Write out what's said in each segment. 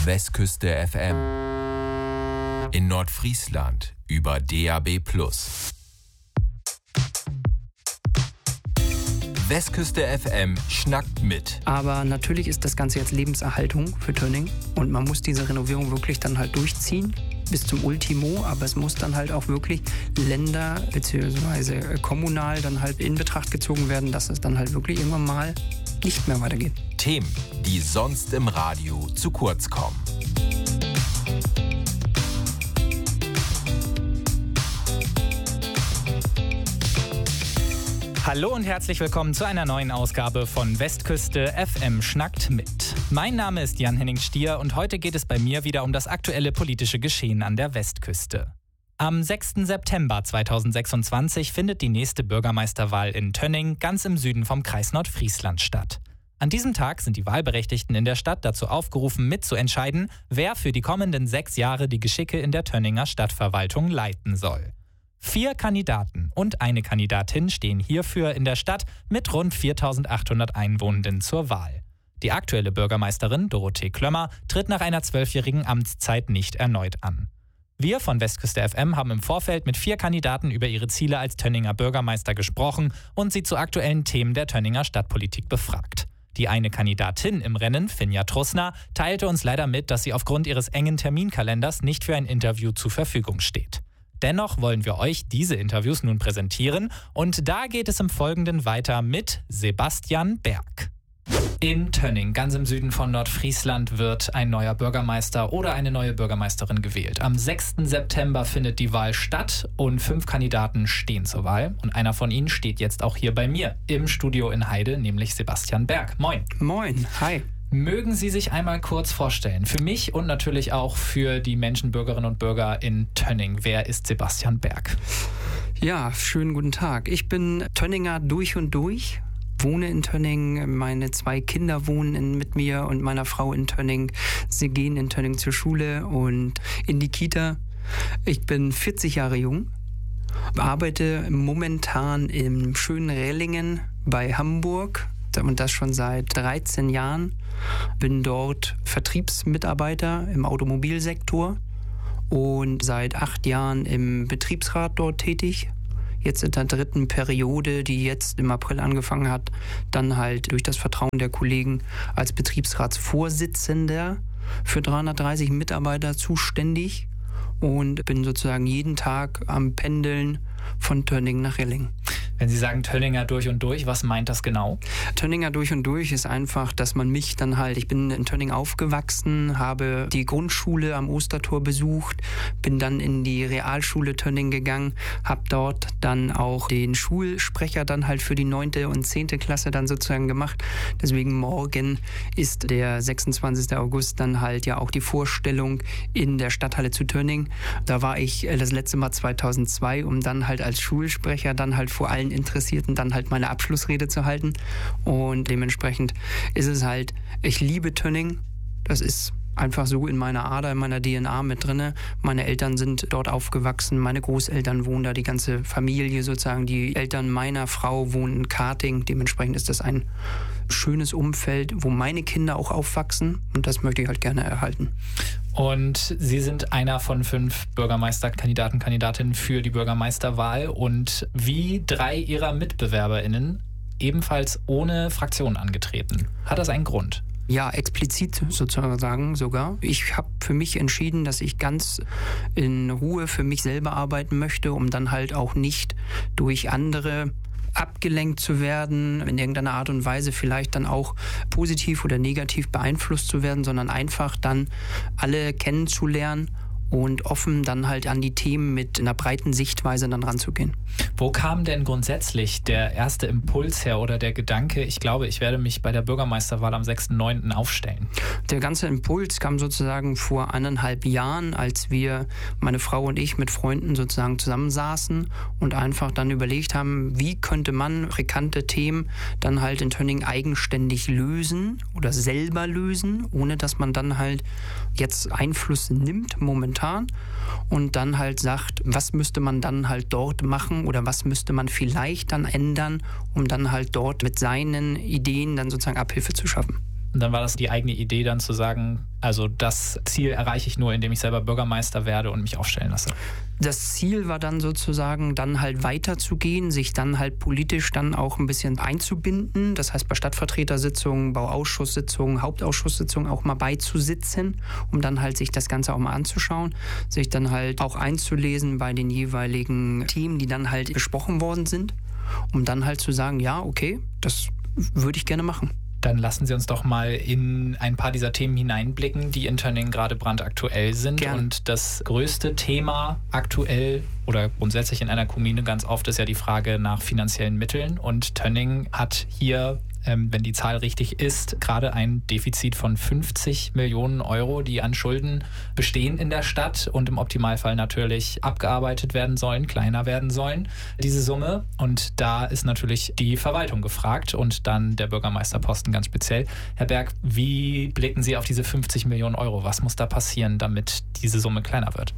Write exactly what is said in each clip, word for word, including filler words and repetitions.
Westküste F M. In Nordfriesland über D A B plus. Westküste F M schnackt mit. Aber natürlich ist das Ganze jetzt Lebenserhaltung für Tönning und man muss diese Renovierung wirklich dann halt durchziehen bis zum Ultimo, aber es muss dann halt auch wirklich Länder- bzw. kommunal dann halt in Betracht gezogen werden, dass es dann halt wirklich irgendwann mal nicht mehr weitergeht. Themen, die sonst im Radio zu kurz kommen. Hallo und herzlich willkommen zu einer neuen Ausgabe von Westküste F M schnackt mit. Mein Name ist Jan-Henning Stier und heute geht es bei mir wieder um das aktuelle politische Geschehen an der Westküste. Am sechsten September zweitausendsechsundzwanzig findet die nächste Bürgermeisterwahl in Tönning ganz im Süden vom Kreis Nordfriesland statt. An diesem Tag sind die Wahlberechtigten in der Stadt dazu aufgerufen, mitzuentscheiden, wer für die kommenden sechs Jahre die Geschicke in der Tönninger Stadtverwaltung leiten soll. Vier Kandidaten und eine Kandidatin stehen hierfür in der Stadt mit rund viertausendachthundert Einwohnenden zur Wahl. Die aktuelle Bürgermeisterin Dorothee Klömmer tritt nach einer zwölfjährigen Amtszeit nicht erneut an. Wir von Westküste F M haben im Vorfeld mit vier Kandidaten über ihre Ziele als Tönninger Bürgermeister gesprochen und sie zu aktuellen Themen der Tönninger Stadtpolitik befragt. Die eine Kandidatin im Rennen, Finja Trussner, teilte uns leider mit, dass sie aufgrund ihres engen Terminkalenders nicht für ein Interview zur Verfügung steht. Dennoch wollen wir euch diese Interviews nun präsentieren und da geht es im Folgenden weiter mit Sebastian Berg. In Tönning, ganz im Süden von Nordfriesland, wird ein neuer Bürgermeister oder eine neue Bürgermeisterin gewählt. Am sechsten September findet die Wahl statt und fünf Kandidaten stehen zur Wahl. Und einer von ihnen steht jetzt auch hier bei mir im Studio in Heide, nämlich Sebastian Berg. Moin. Moin, hi. Mögen Sie sich einmal kurz vorstellen, für mich und natürlich auch für die Menschen, Bürgerinnen und Bürger in Tönning. Wer ist Sebastian Berg? Ja, schönen guten Tag. Ich bin Tönninger durch und durch, wohne in Tönning. Meine zwei Kinder wohnen in, mit mir und meiner Frau in Tönning. Sie gehen in Tönning zur Schule und in die Kita. Ich bin vierzig Jahre jung, arbeite momentan im schönen Rellingen bei Hamburg. Und das schon seit dreizehn Jahren. Bin dort Vertriebsmitarbeiter im Automobilsektor und seit acht Jahren im Betriebsrat dort tätig. Jetzt in der dritten Periode, die jetzt im April angefangen hat, dann halt durch das Vertrauen der Kollegen als Betriebsratsvorsitzender für dreihundertdreißig Mitarbeiter zuständig und bin sozusagen jeden Tag am Pendeln von Tönning nach Relling. Wenn Sie sagen Tönninger durch und durch, was meint das genau? Tönninger durch und durch ist einfach, dass man mich dann halt, ich bin in Tönning aufgewachsen, habe die Grundschule am Ostertor besucht, bin dann in die Realschule Tönning gegangen, habe dort dann auch den Schulsprecher dann halt für die neunte und zehnte Klasse dann sozusagen gemacht. Deswegen morgen ist der sechsundzwanzigsten August dann halt ja auch die Vorstellung in der Stadthalle zu Tönning. Da war ich das letzte Mal zweitausendzwei, um dann halt als Schulsprecher dann halt vor allen Interessierten dann halt meine Abschlussrede zu halten. Und dementsprechend ist es halt, ich liebe Tönning. Das ist einfach so in meiner Ader, in meiner D N A mit drinne. Meine Eltern sind dort aufgewachsen, meine Großeltern wohnen da, die ganze Familie sozusagen. Die Eltern meiner Frau wohnen in Karting. Dementsprechend ist das ein schönes Umfeld, wo meine Kinder auch aufwachsen. Und das möchte ich halt gerne erhalten. Und Sie sind einer von fünf Bürgermeisterkandidaten, Kandidatinnen für die Bürgermeisterwahl und wie drei Ihrer MitbewerberInnen ebenfalls ohne Fraktion angetreten. Hat das einen Grund? Ja, explizit sozusagen sogar. Ich habe für mich entschieden, dass ich ganz in Ruhe für mich selber arbeiten möchte, um dann halt auch nicht durch andere abgelenkt zu werden, in irgendeiner Art und Weise vielleicht dann auch positiv oder negativ beeinflusst zu werden, sondern einfach dann alle kennenzulernen und offen dann halt an die Themen mit einer breiten Sichtweise dann ranzugehen. Wo kam denn grundsätzlich der erste Impuls her oder der Gedanke, ich glaube, ich werde mich bei der Bürgermeisterwahl am sechsten neunten aufstellen? Der ganze Impuls kam sozusagen vor eineinhalb Jahren, als wir, meine Frau und ich, mit Freunden sozusagen zusammensaßen und einfach dann überlegt haben, wie könnte man pikante Themen dann halt in Tönning eigenständig lösen oder selber lösen, ohne dass man dann halt jetzt Einfluss nimmt momentan und dann halt sagt, was müsste man dann halt dort machen oder was müsste man vielleicht dann ändern, um dann halt dort mit seinen Ideen dann sozusagen Abhilfe zu schaffen. Und dann war das die eigene Idee, dann zu sagen, also das Ziel erreiche ich nur, indem ich selber Bürgermeister werde und mich aufstellen lasse. Das Ziel war dann sozusagen, dann halt weiterzugehen, sich dann halt politisch dann auch ein bisschen einzubinden. Das heißt, bei Stadtvertretersitzungen, Bauausschusssitzungen, Hauptausschusssitzungen auch mal beizusitzen, um dann halt sich das Ganze auch mal anzuschauen, sich dann halt auch einzulesen bei den jeweiligen Themen, die dann halt besprochen worden sind, um dann halt zu sagen, ja, okay, das würde ich gerne machen. Dann lassen Sie uns doch mal in ein paar dieser Themen hineinblicken, die in Tönningen gerade brandaktuell sind. Gerne. Und das größte Thema aktuell oder grundsätzlich in einer Kommune ganz oft ist ja die Frage nach finanziellen Mitteln. Und Tönningen hat hier, ähm, wenn die Zahl richtig ist, gerade ein Defizit von fünfzig Millionen Euro, die an Schulden bestehen in der Stadt und im Optimalfall natürlich abgearbeitet werden sollen, kleiner werden sollen, diese Summe. Und da ist natürlich die Verwaltung gefragt und dann der Bürgermeisterposten ganz speziell. Herr Berg, wie blicken Sie auf diese fünfzig Millionen Euro? Was muss da passieren, damit diese Summe kleiner wird?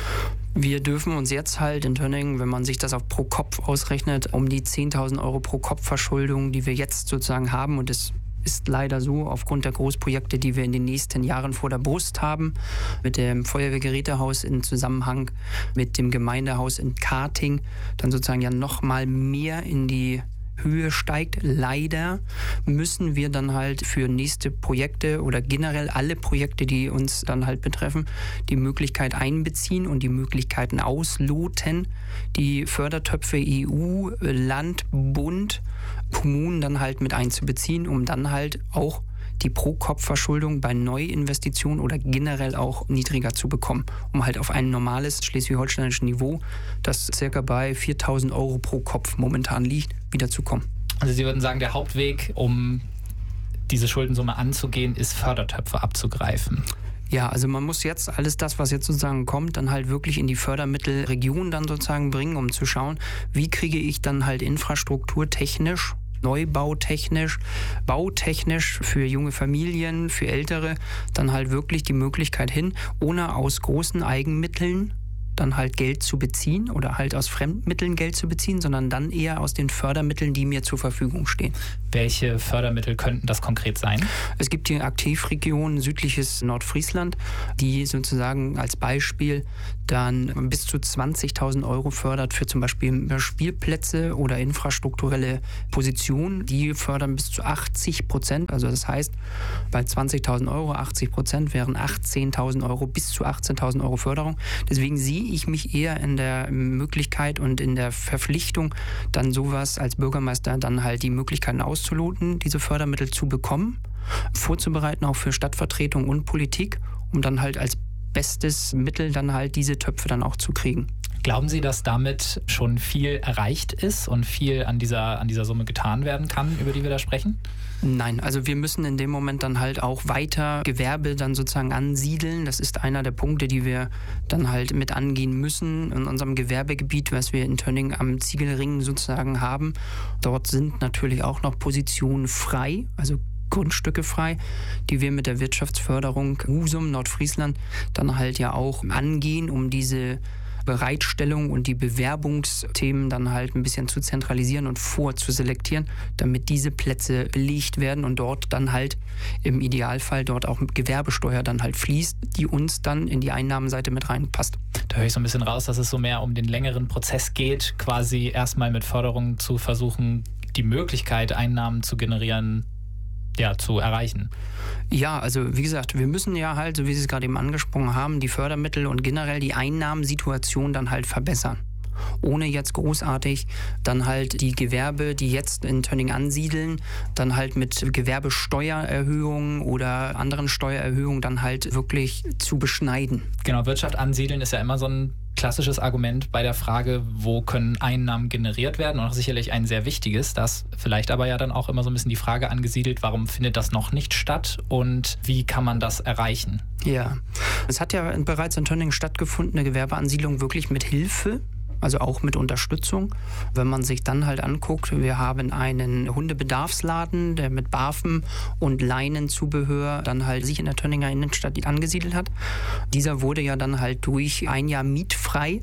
Wir dürfen uns jetzt halt in Tönningen, wenn man sich das auf pro Kopf ausrechnet, um die zehntausend Euro pro Kopf Verschuldung, die wir jetzt sozusagen haben, und es ist leider so, aufgrund der Großprojekte, die wir in den nächsten Jahren vor der Brust haben, mit dem Feuerwehrgerätehaus in Zusammenhang mit dem Gemeindehaus in Karting, dann sozusagen ja noch mal mehr in die Höhe steigt. Leider müssen wir dann halt für nächste Projekte oder generell alle Projekte, die uns dann halt betreffen, die Möglichkeit einbeziehen und die Möglichkeiten ausloten, die Fördertöpfe E U, Land, Bund, Kommunen dann halt mit einzubeziehen, um dann halt auch die Pro-Kopf-Verschuldung bei Neuinvestitionen oder generell auch niedriger zu bekommen, um halt auf ein normales schleswig-holsteinisches Niveau, das circa bei viertausend Euro pro Kopf momentan liegt, wieder zu kommen. Also Sie würden sagen, der Hauptweg, um diese Schuldensumme anzugehen, ist Fördertöpfe abzugreifen. Ja, also man muss jetzt alles das, was jetzt sozusagen kommt, dann halt wirklich in die Fördermittelregion dann sozusagen bringen, um zu schauen, wie kriege ich dann halt infrastrukturtechnisch, neubautechnisch, bautechnisch für junge Familien, für Ältere dann halt wirklich die Möglichkeit hin, ohne aus großen Eigenmitteln dann halt Geld zu beziehen oder halt aus Fremdmitteln Geld zu beziehen, sondern dann eher aus den Fördermitteln, die mir zur Verfügung stehen. Welche Fördermittel könnten das konkret sein? Es gibt die Aktivregion südliches Nordfriesland, die sozusagen als Beispiel dann bis zu zwanzigtausend Euro fördert für zum Beispiel Spielplätze oder infrastrukturelle Positionen. Die fördern bis zu achtzig Prozent. Also das heißt, bei zwanzigtausend Euro, achtzig Prozent wären achtzehntausend Euro bis zu achtzehntausend Euro Förderung. Deswegen sehe ich mich eher in der Möglichkeit und in der Verpflichtung, dann sowas als Bürgermeister dann halt die Möglichkeiten auszuloten, diese Fördermittel zu bekommen, vorzubereiten auch für Stadtvertretung und Politik, um dann halt als bestes Mittel dann halt diese Töpfe dann auch zu kriegen. Glauben Sie, dass damit schon viel erreicht ist und viel an dieser, an dieser Summe getan werden kann, über die wir da sprechen? Nein, also wir müssen in dem Moment dann halt auch weiter Gewerbe dann sozusagen ansiedeln. Das ist einer der Punkte, die wir dann halt mit angehen müssen in unserem Gewerbegebiet, was wir in Tönningen am Ziegelring sozusagen haben. Dort sind natürlich auch noch Positionen frei, also Grundstücke frei, die wir mit der Wirtschaftsförderung Husum, Nordfriesland dann halt ja auch angehen, um diese Bereitstellung und die Bewerbungsthemen dann halt ein bisschen zu zentralisieren und vorzuselektieren, damit diese Plätze belegt werden und dort dann halt im Idealfall dort auch mit Gewerbesteuer dann halt fließt, die uns dann in die Einnahmenseite mit reinpasst. Da höre ich so ein bisschen raus, dass es so mehr um den längeren Prozess geht, quasi erstmal mit Förderung zu versuchen, die Möglichkeit, Einnahmen zu generieren, ja, zu erreichen. Ja, also wie gesagt, wir müssen ja halt, so wie Sie es gerade eben angesprochen haben, die Fördermittel und generell die Einnahmensituation dann halt verbessern. Ohne jetzt großartig dann halt die Gewerbe, die jetzt in Tönningen ansiedeln, dann halt mit Gewerbesteuererhöhungen oder anderen Steuererhöhungen dann halt wirklich zu beschneiden. Genau, Wirtschaft ansiedeln ist ja immer so ein klassisches Argument bei der Frage, wo können Einnahmen generiert werden, und auch sicherlich ein sehr wichtiges, das vielleicht aber ja dann auch immer so ein bisschen die Frage angesiedelt, warum findet das noch nicht statt und wie kann man das erreichen? Ja, es hat ja bereits in Tönningen stattgefunden, eine Gewerbeansiedlung wirklich mit Hilfe, also auch mit Unterstützung. Wenn man sich dann halt anguckt, wir haben einen Hundebedarfsladen, der mit Barfen und Leinenzubehör dann halt sich in der Tönninger Innenstadt angesiedelt hat. Dieser wurde ja dann halt durch ein Jahr mietfrei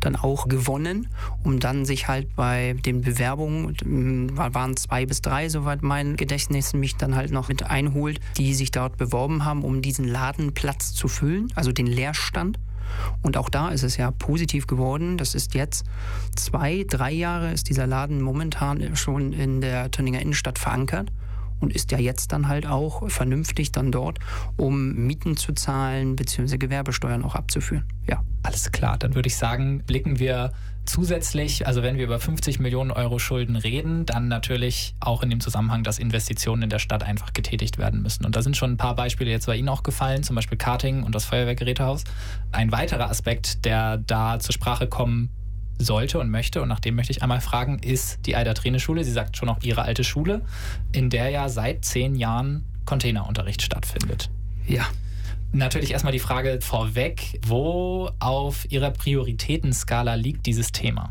dann auch gewonnen, um dann sich halt bei den Bewerbungen, waren zwei bis drei, soweit mein Gedächtnis mich dann halt noch mit einholt, die sich dort beworben haben, um diesen Ladenplatz zu füllen, also den Leerstand. Und auch da ist es ja positiv geworden. Das ist jetzt zwei, drei Jahre ist dieser Laden momentan schon in der Tönninger Innenstadt verankert und ist ja jetzt dann halt auch vernünftig dann dort, um Mieten zu zahlen bzw. Gewerbesteuern auch abzuführen. Ja. Alles klar, dann würde ich sagen, blicken wir zusätzlich, also wenn wir über fünfzig Millionen Euro Schulden reden, dann natürlich auch in dem Zusammenhang, dass Investitionen in der Stadt einfach getätigt werden müssen. Und da sind schon ein paar Beispiele jetzt bei Ihnen auch gefallen, zum Beispiel Karting und das Feuerwehrgerätehaus. Ein weiterer Aspekt, der da zur Sprache kommen sollte und möchte, und nach dem möchte ich einmal fragen, ist die Eider-Trene-Schule. Sie sagt schon auch Ihre alte Schule, in der ja seit zehn Jahren Containerunterricht stattfindet. Ja. Natürlich erstmal die Frage vorweg, wo auf Ihrer Prioritätenskala liegt dieses Thema?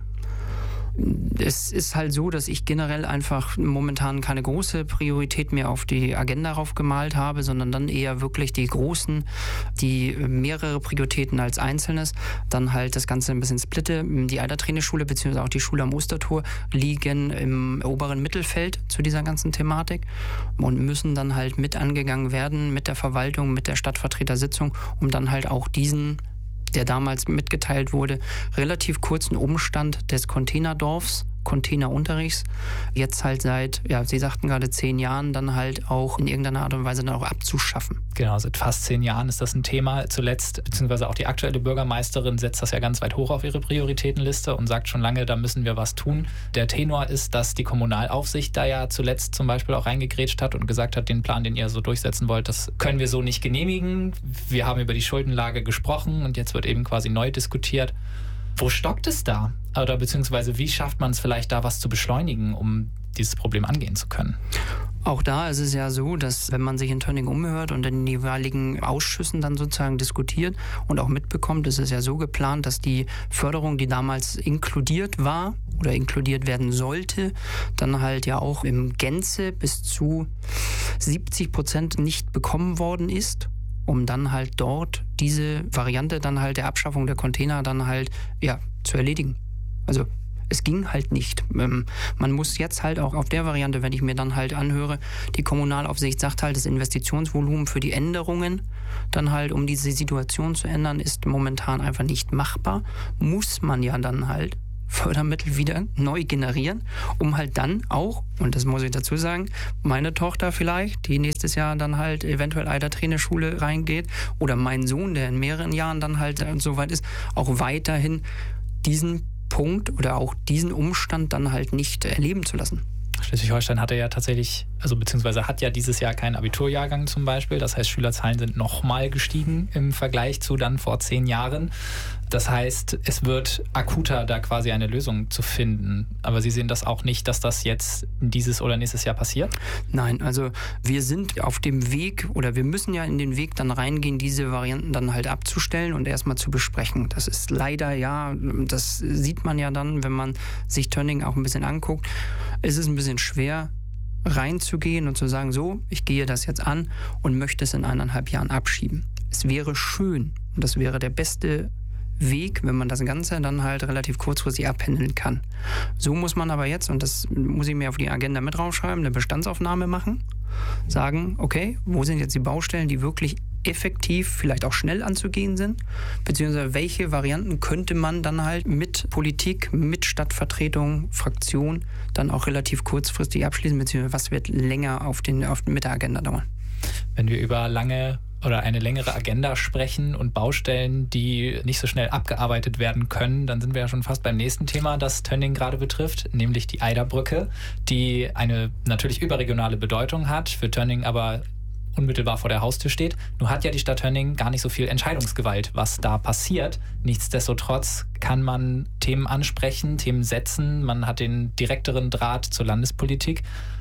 Es ist halt so, dass ich generell einfach momentan keine große Priorität mehr auf die Agenda raufgemalt habe, sondern dann eher wirklich die großen, die mehrere Prioritäten als Einzelnes, dann halt das Ganze ein bisschen splitte. Die Eider-Trene-Schule bzw. auch die Schule am Ostertor liegen im oberen Mittelfeld zu dieser ganzen Thematik und müssen dann halt mit angegangen werden mit der Verwaltung, mit der Stadtvertretersitzung, um dann halt auch diesen, der damals mitgeteilt wurde, relativ kurzen Umstand des Containerdorfs, Containerunterrichts, jetzt halt seit, ja, Sie sagten gerade zehn Jahren, dann halt auch in irgendeiner Art und Weise dann auch abzuschaffen. Genau, seit fast zehn Jahren ist das ein Thema. Zuletzt, beziehungsweise auch die aktuelle Bürgermeisterin setzt das ja ganz weit hoch auf ihre Prioritätenliste und sagt schon lange, da müssen wir was tun. Der Tenor ist, dass die Kommunalaufsicht da ja zuletzt zum Beispiel auch reingegrätscht hat und gesagt hat, den Plan, den ihr so durchsetzen wollt, das können wir so nicht genehmigen. Wir haben über die Schuldenlage gesprochen und jetzt wird eben quasi neu diskutiert. Wo stockt es da? Oder beziehungsweise wie schafft man es vielleicht da was zu beschleunigen, um dieses Problem angehen zu können? Auch da ist es ja so, dass wenn man sich in Tönning umhört und in den jeweiligen Ausschüssen dann sozusagen diskutiert und auch mitbekommt, ist es ja so geplant, dass die Förderung, die damals inkludiert war oder inkludiert werden sollte, dann halt ja auch im Gänze bis zu siebzig Prozent nicht bekommen worden ist, um dann halt dort diese Variante dann halt der Abschaffung der Container dann halt, ja, zu erledigen. Also es ging halt nicht. Ähm, man muss jetzt halt auch auf der Variante, wenn ich mir dann halt anhöre, die Kommunalaufsicht sagt halt, das Investitionsvolumen für die Änderungen dann halt, um diese Situation zu ändern, ist momentan einfach nicht machbar. Muss man ja dann halt Fördermittel wieder neu generieren, um halt dann auch, und das muss ich dazu sagen, meine Tochter vielleicht, die nächstes Jahr dann halt eventuell Eider-Trene-Schule reingeht, oder mein Sohn, der in mehreren Jahren dann halt so weit ist, auch weiterhin diesen Punkt oder auch diesen Umstand dann halt nicht erleben zu lassen. Schleswig-Holstein hatte ja tatsächlich, also beziehungsweise hat ja dieses Jahr keinen Abiturjahrgang zum Beispiel. Das heißt, Schülerzahlen sind nochmal gestiegen im Vergleich zu dann vor zehn Jahren. Das heißt, es wird akuter, da quasi eine Lösung zu finden. Aber Sie sehen das auch nicht, dass das jetzt dieses oder nächstes Jahr passiert? Nein, also wir sind auf dem Weg oder wir müssen ja in den Weg dann reingehen, diese Varianten dann halt abzustellen und erstmal zu besprechen. Das ist leider, ja, das sieht man ja dann, wenn man sich Tönning auch ein bisschen anguckt. Es ist ein bisschen schwer, reinzugehen und zu sagen, so, ich gehe das jetzt an und möchte es in eineinhalb Jahren abschieben. Es wäre schön und das wäre der beste Weg, wenn man das Ganze dann halt relativ kurzfristig abhandeln kann. So muss man aber jetzt, und das muss ich mir auf die Agenda mit draufschreiben, eine Bestandsaufnahme machen, sagen, okay, wo sind jetzt die Baustellen, die wirklich effektiv, vielleicht auch schnell anzugehen sind, beziehungsweise welche Varianten könnte man dann halt mit Politik, mit Stadtvertretung, Fraktion dann auch relativ kurzfristig abschließen, beziehungsweise was wird länger auf den, auf, mit der Agenda dauern. Wenn wir über lange oder eine längere Agenda sprechen und Baustellen, die nicht so schnell abgearbeitet werden können, dann sind wir ja schon fast beim nächsten Thema, das Tönning gerade betrifft, nämlich die Eiderbrücke, die eine natürlich überregionale Bedeutung hat, für Tönning aber unmittelbar vor der Haustür steht. Nur hat ja die Stadt Tönning gar nicht so viel Entscheidungsgewalt, was da passiert. Nichtsdestotrotz kann man Themen ansprechen, Themen setzen, man hat den direkteren Draht zur Landespolitik.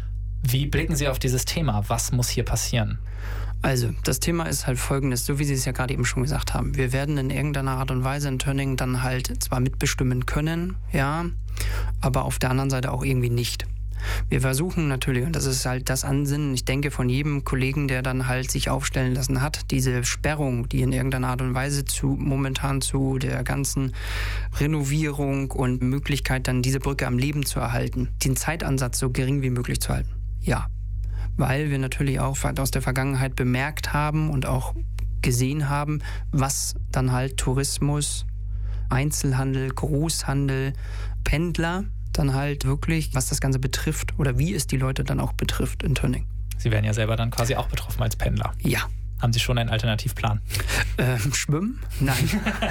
Wie blicken Sie auf dieses Thema? Was muss hier passieren? Also, das Thema ist halt folgendes, so wie Sie es ja gerade eben schon gesagt haben. Wir werden in irgendeiner Art und Weise in Tönning dann halt zwar mitbestimmen können, ja, aber auf der anderen Seite auch irgendwie nicht. Wir versuchen natürlich, und das ist halt das Ansinnen, ich denke, von jedem Kollegen, der dann halt sich aufstellen lassen hat, diese Sperrung, die in irgendeiner Art und Weise zu momentan zu der ganzen Renovierung und Möglichkeit, dann diese Brücke am Leben zu erhalten, den Zeitansatz so gering wie möglich zu halten. Ja, weil wir natürlich auch aus der Vergangenheit bemerkt haben und auch gesehen haben, was dann halt Tourismus, Einzelhandel, Großhandel, Pendler dann halt wirklich, was das Ganze betrifft oder wie es die Leute dann auch betrifft in Tönning. Sie werden ja selber dann quasi auch betroffen als Pendler. Ja. Haben Sie schon einen Alternativplan? Ähm, schwimmen? Nein.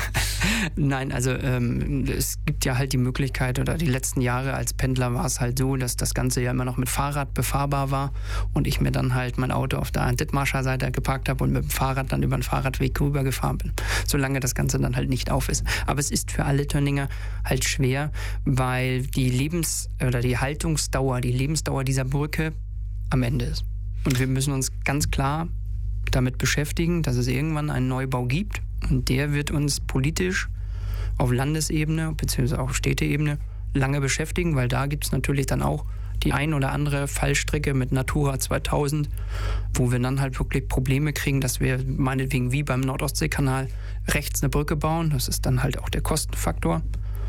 Nein, also ähm, es gibt ja halt die Möglichkeit, oder die letzten Jahre als Pendler war es halt so, dass das Ganze ja immer noch mit Fahrrad befahrbar war und ich mir dann halt mein Auto auf der Dithmarscher Seite geparkt habe und mit dem Fahrrad dann über den Fahrradweg rübergefahren bin, solange das Ganze dann halt nicht auf ist. Aber es ist für alle Tönninger halt schwer, weil die Lebens- oder die Haltungsdauer, die Lebensdauer dieser Brücke am Ende ist. Und wir müssen uns ganz klar damit beschäftigen, dass es irgendwann einen Neubau gibt und der wird uns politisch auf Landesebene bzw. auch Städteebene lange beschäftigen, weil da gibt es natürlich dann auch die ein oder andere Fallstrecke mit Natura zweitausend, wo wir dann halt wirklich Probleme kriegen, dass wir meinetwegen wie beim Nordostseekanal rechts eine Brücke bauen, das ist dann halt auch der Kostenfaktor,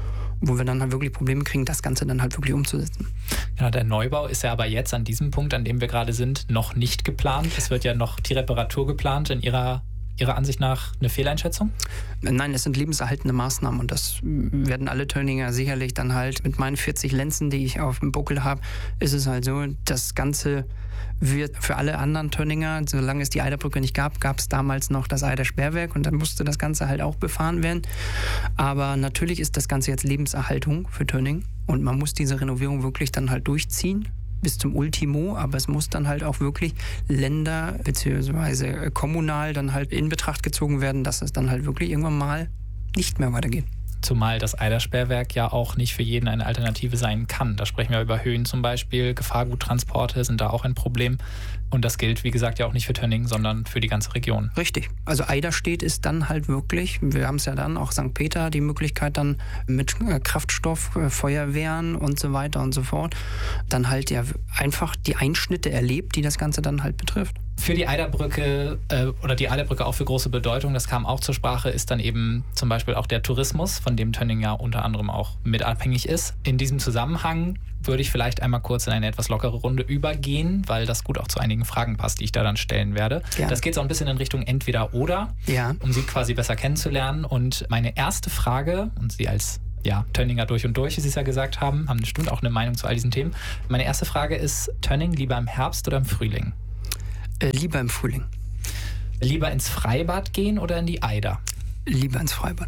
wo wir dann halt wirklich Probleme kriegen, das Ganze dann halt wirklich umzusetzen. Ja, der Neubau ist ja aber jetzt an diesem Punkt, an dem wir gerade sind, noch nicht geplant. Es wird ja noch die Reparatur geplant. In Ihrer, Ihrer Ansicht nach eine Fehleinschätzung? Nein, es sind lebenserhaltende Maßnahmen und das werden alle Tönninger sicherlich dann halt mit meinen vierzig Lenzen, die ich auf dem Buckel habe, ist es halt so, das Ganze wird für alle anderen Tönninger, solange es die Eiderbrücke nicht gab, gab es damals noch das Eidersperrwerk und dann musste das Ganze halt auch befahren werden. Aber natürlich ist das Ganze jetzt Lebenserhaltung für Tönning und man muss diese Renovierung wirklich dann halt durchziehen bis zum Ultimo, aber es muss dann halt auch wirklich Länder- bzw. kommunal dann halt in Betracht gezogen werden, dass es dann halt wirklich irgendwann mal nicht mehr weitergeht. Zumal das Eidersperrwerk ja auch nicht für jeden eine Alternative sein kann. Da sprechen wir über Höhen zum Beispiel, Gefahrguttransporte sind da auch ein Problem. Und das gilt, wie gesagt, ja auch nicht für Tönning, sondern für die ganze Region. Richtig. Also Eiderstedt ist dann halt wirklich, wir haben es ja dann, auch Sankt Peter, die Möglichkeit dann mit Kraftstoff, Feuerwehren und so weiter und so fort, dann halt ja einfach die Einschnitte erlebt, die das Ganze dann halt betrifft. Für die Eiderbrücke äh, oder die Eiderbrücke auch für große Bedeutung, das kam auch zur Sprache, ist dann eben zum Beispiel auch der Tourismus, von dem Tönning ja unter anderem auch mit abhängig ist. In diesem Zusammenhang würde ich vielleicht einmal kurz in eine etwas lockere Runde übergehen, weil das gut auch zu einigen Fragen passt, die ich da dann stellen werde. Ja. Das geht so ein bisschen in Richtung Entweder-Oder, ja, um Sie quasi besser kennenzulernen. Und meine erste Frage, und Sie als ja, Tönninger durch und durch, wie Sie es ja gesagt haben, haben bestimmt auch eine Meinung zu all diesen Themen. Meine erste Frage ist, Tönning lieber im Herbst oder im Frühling? Äh, lieber im Frühling. Lieber ins Freibad gehen oder in die Eider? Lieber ins Freibad.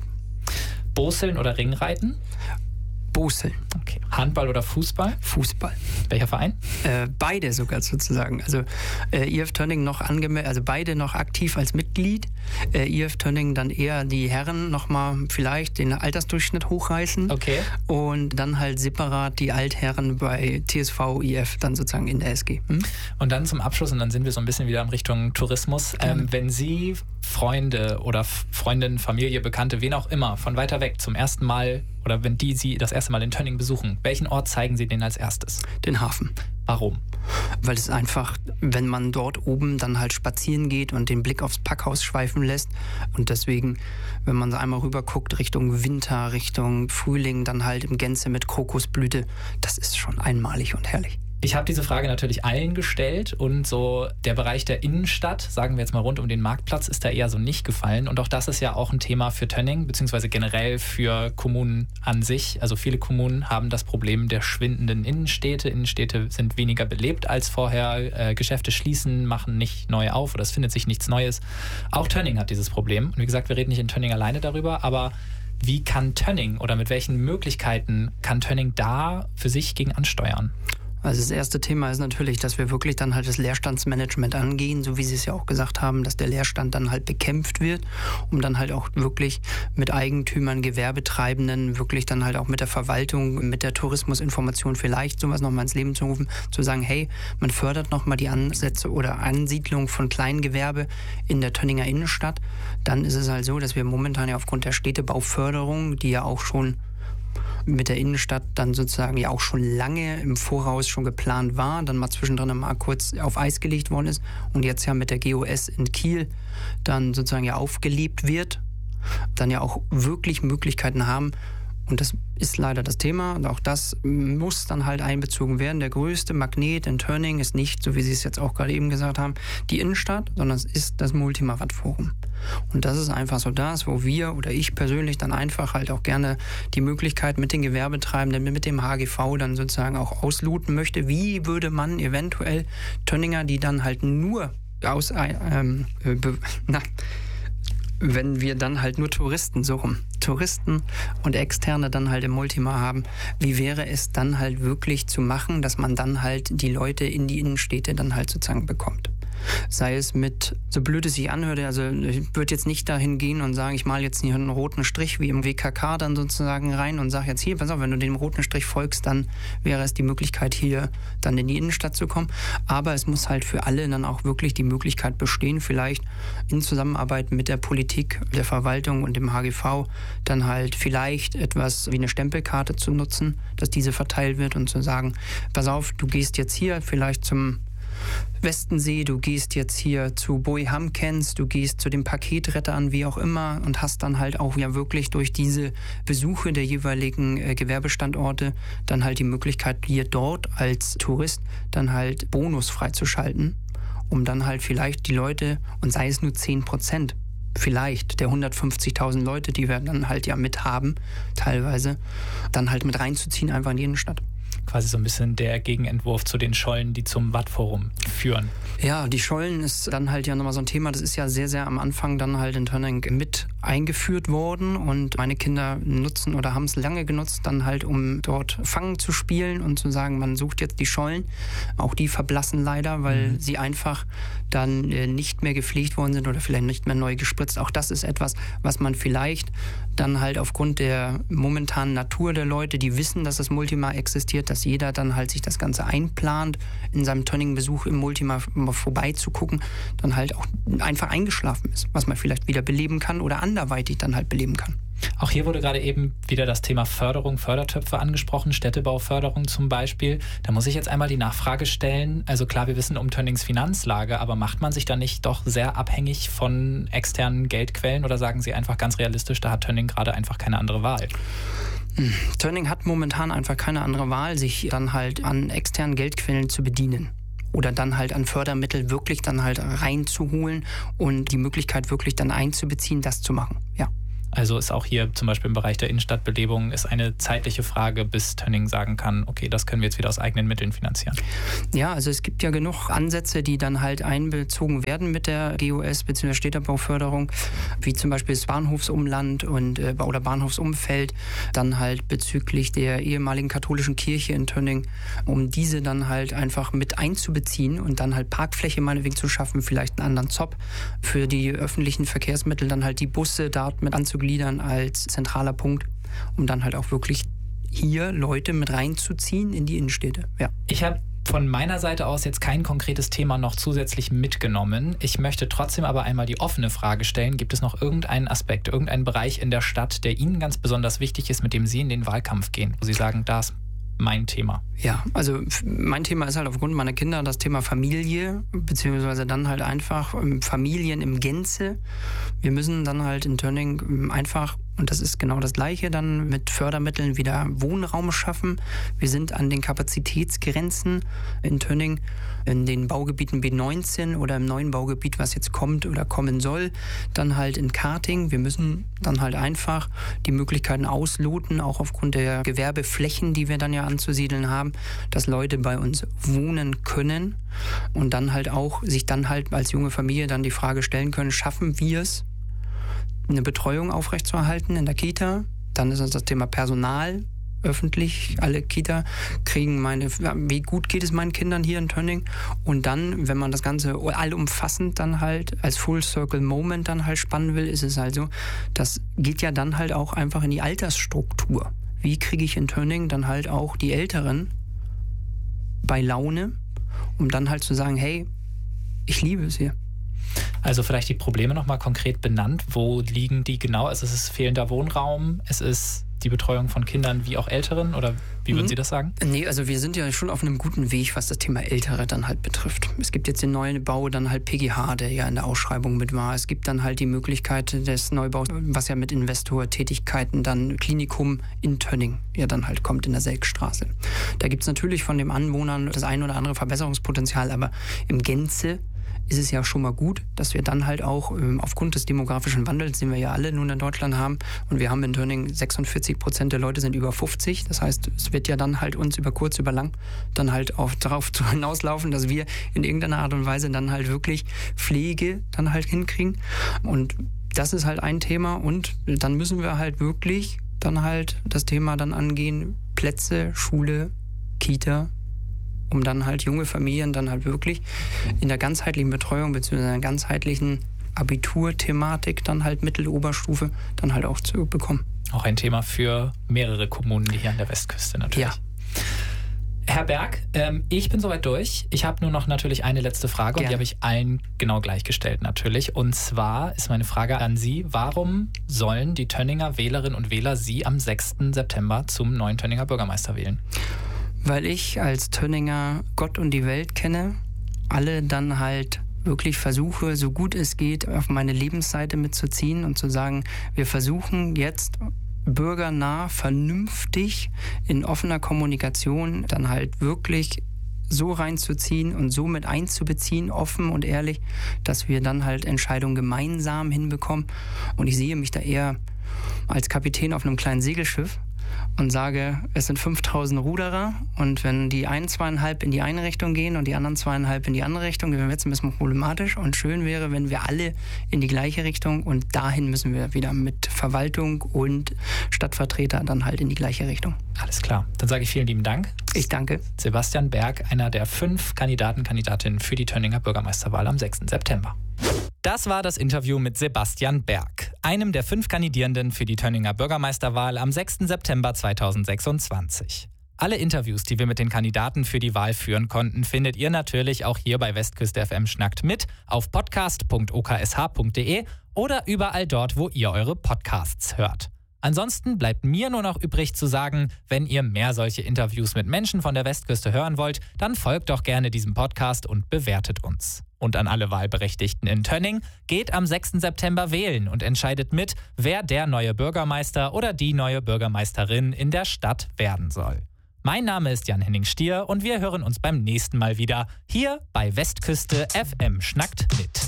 Boseln oder Ringreiten? Boseln. Okay. Handball oder Fußball? Fußball. Welcher Verein? Äh, beide sogar sozusagen. Also äh, I F Tönning noch angemeldet, also beide noch aktiv als Mitglied. Äh, I F Tönning dann eher die Herren nochmal vielleicht den Altersdurchschnitt hochreißen. Okay. Und dann halt separat die Altherren bei T S V I F dann sozusagen in der S G. Hm? Und dann zum Abschluss, und dann sind wir so ein bisschen wieder in Richtung Tourismus. Ähm, wenn Sie Freunde oder Freundinnen, Familie, Bekannte, wen auch immer, von weiter weg zum ersten Mal oder wenn die Sie das erste Mal in Tönning besuchen, welchen Ort zeigen Sie denen als erstes? Den Hafen. Warum? Weil es einfach, wenn man dort oben dann halt spazieren geht und den Blick aufs Packhaus schweifen lässt und deswegen, wenn man so einmal rüber guckt Richtung Winter, Richtung Frühling, dann halt im Gänze mit Krokusblüte, das ist schon einmalig und herrlich. Ich habe diese Frage natürlich allen gestellt und so der Bereich der Innenstadt, sagen wir jetzt mal rund um den Marktplatz, ist da eher so nicht gefallen. Und auch das ist ja auch ein Thema für Tönning, beziehungsweise generell für Kommunen an sich. Also viele Kommunen haben das Problem der schwindenden Innenstädte. Innenstädte sind weniger belebt als vorher. Äh, Geschäfte schließen, machen nicht neu auf oder es findet sich nichts Neues. Auch Tönning hat dieses Problem. Und wie gesagt, wir reden nicht in Tönning alleine darüber, aber wie kann Tönning oder mit welchen Möglichkeiten kann Tönning da für sich gegen ansteuern? Also das erste Thema ist natürlich, dass wir wirklich dann halt das Leerstandsmanagement angehen, so wie Sie es ja auch gesagt haben, dass der Leerstand dann halt bekämpft wird, um dann halt auch wirklich mit Eigentümern, Gewerbetreibenden, wirklich dann halt auch mit der Verwaltung, mit der Tourismusinformation vielleicht sowas nochmal ins Leben zu rufen, zu sagen, hey, man fördert nochmal die Ansätze oder Ansiedlung von Kleingewerbe in der Tönninger Innenstadt. Dann ist es halt so, dass wir momentan ja aufgrund der Städtebauförderung, die ja auch schon mit der Innenstadt dann sozusagen ja auch schon lange im Voraus schon geplant war, dann mal zwischendrin mal kurz auf Eis gelegt worden ist und jetzt ja mit der G O S in Kiel dann sozusagen ja aufgelebt wird, dann ja auch wirklich Möglichkeiten haben. Und das ist leider das Thema und auch das muss dann halt einbezogen werden. Der größte Magnet in Tönning ist nicht, so wie Sie es jetzt auch gerade eben gesagt haben, die Innenstadt, sondern es ist das Multimavat-Forum. Und das ist einfach so das, wo wir oder ich persönlich dann einfach halt auch gerne die Möglichkeit mit den Gewerbetreibenden, mit dem H G V dann sozusagen auch ausloten möchte. Wie würde man eventuell Tönninger, die dann halt nur aus... Ähm, äh, na, wenn wir dann halt nur Touristen suchen, Touristen und Externe dann halt im Multima haben, wie wäre es dann halt wirklich zu machen, dass man dann halt die Leute in die Innenstädte dann halt sozusagen bekommt? Sei es mit, so blöd es sich anhörte, also ich würde jetzt nicht dahin gehen und sagen, ich male jetzt hier einen roten Strich wie im W K K dann sozusagen rein und sage jetzt hier, pass auf, wenn du dem roten Strich folgst, dann wäre es die Möglichkeit hier dann in die Innenstadt zu kommen. Aber es muss halt für alle dann auch wirklich die Möglichkeit bestehen, vielleicht in Zusammenarbeit mit der Politik, der Verwaltung und dem H G V dann halt vielleicht etwas wie eine Stempelkarte zu nutzen, dass diese verteilt wird und zu sagen, pass auf, du gehst jetzt hier vielleicht zum Westensee, du gehst jetzt hier zu Boy Hamkens, du gehst zu den Paketrettern, wie auch immer und hast dann halt auch ja wirklich durch diese Besuche der jeweiligen äh, Gewerbestandorte dann halt die Möglichkeit, hier dort als Tourist dann halt Bonus freizuschalten, um dann halt vielleicht die Leute, und sei es nur zehn Prozent, vielleicht der hundertfünfzigtausend Leute, die wir dann halt ja mit haben, teilweise, dann halt mit reinzuziehen, einfach in die Innenstadt. Quasi so ein bisschen der Gegenentwurf zu den Schollen, die zum Watt-Forum führen. Ja, die Schollen ist dann halt ja nochmal so ein Thema, das ist ja sehr, sehr am Anfang dann halt in Tönning mit eingeführt worden und meine Kinder nutzen oder haben es lange genutzt, dann halt um dort Fangen zu spielen und zu sagen, man sucht jetzt die Schollen. Auch die verblassen leider, weil mhm. sie einfach dann äh, nicht mehr gepflegt worden sind oder vielleicht nicht mehr neu gespritzt. Auch das ist etwas, was man vielleicht dann halt aufgrund der momentanen Natur der Leute, die wissen, dass das Multima existiert, dass jeder dann halt sich das Ganze einplant, in seinem Tönning-Besuch im Multima mal vorbeizugucken, dann halt auch einfach eingeschlafen ist, was man vielleicht wieder beleben kann oder anderweitig dann halt beleben kann. Auch hier wurde gerade eben wieder das Thema Förderung, Fördertöpfe angesprochen, Städtebauförderung zum Beispiel. Da muss ich jetzt einmal die Nachfrage stellen, also klar, wir wissen um Tönnings Finanzlage, aber macht man sich da nicht doch sehr abhängig von externen Geldquellen oder sagen Sie einfach ganz realistisch, da hat Tönning gerade einfach keine andere Wahl? Tönning hat momentan einfach keine andere Wahl, sich dann halt an externen Geldquellen zu bedienen. Oder dann halt an Fördermittel wirklich dann halt reinzuholen und die Möglichkeit wirklich dann einzubeziehen, das zu machen, ja. Also ist auch hier zum Beispiel im Bereich der Innenstadtbelebung ist eine zeitliche Frage, bis Tönning sagen kann, okay, das können wir jetzt wieder aus eigenen Mitteln finanzieren. Ja, also es gibt ja genug Ansätze, die dann halt einbezogen werden mit der G O S bzw. Städtebauförderung, wie zum Beispiel das Bahnhofsumland und, äh, oder Bahnhofsumfeld, dann halt bezüglich der ehemaligen katholischen Kirche in Tönning, um diese dann halt einfach mit einzubeziehen und dann halt Parkfläche meinetwegen zu schaffen, vielleicht einen anderen Zopp für die öffentlichen Verkehrsmittel, dann halt die Busse dort mit anzugliedern als zentraler Punkt, um dann halt auch wirklich hier Leute mit reinzuziehen in die Innenstädte. Ja. Ich habe von meiner Seite aus jetzt kein konkretes Thema noch zusätzlich mitgenommen. Ich möchte trotzdem aber einmal die offene Frage stellen, gibt es noch irgendeinen Aspekt, irgendeinen Bereich in der Stadt, der Ihnen ganz besonders wichtig ist, mit dem Sie in den Wahlkampf gehen, wo Sie sagen, das ist mein Thema? Ja, also mein Thema ist halt aufgrund meiner Kinder das Thema Familie, beziehungsweise dann halt einfach Familien im Gänze. Wir müssen dann halt in Tönning einfach, und das ist genau das Gleiche, dann mit Fördermitteln wieder Wohnraum schaffen. Wir sind an den Kapazitätsgrenzen in Tönning, in den Baugebieten B neunzehn oder im neuen Baugebiet, was jetzt kommt oder kommen soll, dann halt in Karting. Wir müssen dann halt einfach die Möglichkeiten ausloten, auch aufgrund der Gewerbeflächen, die wir dann ja anzusiedeln haben, dass Leute bei uns wohnen können und dann halt auch sich dann halt als junge Familie dann die Frage stellen können, schaffen wir es, eine Betreuung aufrechtzuerhalten in der Kita? Dann ist uns das Thema Personal öffentlich. Alle Kita kriegen meine, wie gut geht es meinen Kindern hier in Tönning? Und dann, wenn man das Ganze allumfassend dann halt als Full Circle Moment dann halt spannen will, ist es halt so, das geht ja dann halt auch einfach in die Altersstruktur. Wie kriege ich in Tönning dann halt auch die Älteren bei Laune, um dann halt zu sagen, hey, ich liebe es hier. Also vielleicht die Probleme nochmal konkret benannt. Wo liegen die genau? Also es ist fehlender Wohnraum, es ist die Betreuung von Kindern wie auch Älteren? Oder wie würden Sie das sagen? Nee, also wir sind ja schon auf einem guten Weg, was das Thema Ältere dann halt betrifft. Es gibt jetzt den neuen Bau, dann halt P G H, der ja in der Ausschreibung mit war. Es gibt dann halt die Möglichkeit des Neubaus, was ja mit Investortätigkeiten dann Klinikum in Tönning ja dann halt kommt in der Selkstraße. Da gibt es natürlich von den Anwohnern das ein oder andere Verbesserungspotenzial, aber im Gänze ist es ja schon mal gut, dass wir dann halt auch ähm, aufgrund des demografischen Wandels, den wir ja alle nun in Deutschland haben, und wir haben in Tönning sechsundvierzig Prozent der Leute sind über fünfzig, das heißt, es wird ja dann halt uns über kurz, über lang dann halt auch darauf hinauslaufen, dass wir in irgendeiner Art und Weise dann halt wirklich Pflege dann halt hinkriegen, und das ist halt ein Thema, und dann müssen wir halt wirklich dann halt das Thema dann angehen, Plätze, Schule, Kita, um dann halt junge Familien dann halt wirklich in der ganzheitlichen Betreuung bzw. in der ganzheitlichen Abiturthematik dann halt Mittel-Oberstufe dann halt auch zu bekommen. Auch ein Thema für mehrere Kommunen hier an der Westküste natürlich. Ja. Herr Berg, ähm, ich bin soweit durch. Ich habe nur noch natürlich eine letzte Frage, Gerne. Und die habe ich allen genau gleichgestellt natürlich. Und zwar ist meine Frage an Sie, warum sollen die Tönninger Wählerinnen und Wähler Sie am sechsten September zum neuen Tönninger Bürgermeister wählen? Weil ich als Tönninger Gott und die Welt kenne, alle dann halt wirklich versuche, so gut es geht, auf meine Lebensseite mitzuziehen und zu sagen, wir versuchen jetzt bürgernah, vernünftig, in offener Kommunikation dann halt wirklich so reinzuziehen und so mit einzubeziehen, offen und ehrlich, dass wir dann halt Entscheidungen gemeinsam hinbekommen. Und ich sehe mich da eher als Kapitän auf einem kleinen Segelschiff und sage, es sind fünftausend Ruderer, und wenn die einen zweieinhalb in die eine Richtung gehen und die anderen zweieinhalb in die andere Richtung, dann wird es ein bisschen problematisch, und schön wäre, wenn wir alle in die gleiche Richtung, und dahin müssen wir wieder mit Verwaltung und Stadtvertreter dann halt in die gleiche Richtung. Alles klar. Dann sage ich vielen lieben Dank. Ich danke. Sebastian Berg, einer der fünf Kandidaten, Kandidatinnen für die Tönninger Bürgermeisterwahl am sechsten September. Das war das Interview mit Sebastian Berg, einem der fünf Kandidierenden für die Tönninger Bürgermeisterwahl am sechsten September zweitausendsechsundzwanzig. Alle Interviews, die wir mit den Kandidaten für die Wahl führen konnten, findet ihr natürlich auch hier bei Westküste F M Schnackt mit auf podcast punkt o k s h punkt d e oder überall dort, wo ihr eure Podcasts hört. Ansonsten bleibt mir nur noch übrig zu sagen, wenn ihr mehr solche Interviews mit Menschen von der Westküste hören wollt, dann folgt doch gerne diesem Podcast und bewertet uns. Und an alle Wahlberechtigten in Tönning, geht am sechsten September wählen und entscheidet mit, wer der neue Bürgermeister oder die neue Bürgermeisterin in der Stadt werden soll. Mein Name ist Jan-Henning Stier und wir hören uns beim nächsten Mal wieder hier bei Westküste F M Schnackt mit.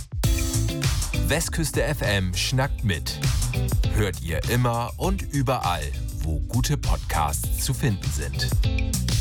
Westküste F M Schnackt mit. Hört ihr immer und überall, wo gute Podcasts zu finden sind.